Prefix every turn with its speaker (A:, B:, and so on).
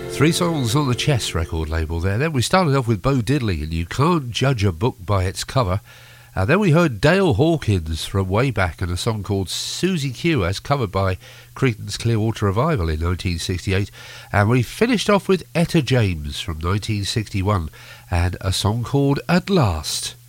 A: Three songs on the Chess record label there. Then we started off with Bo Diddley and You Can't Judge a Book by Its Cover. Then we heard Dale Hawkins from way back and a song called Susie Q as covered by Creedence Clearwater Revival in 1968. And we finished off with Etta James from 1961 and a song called At Last.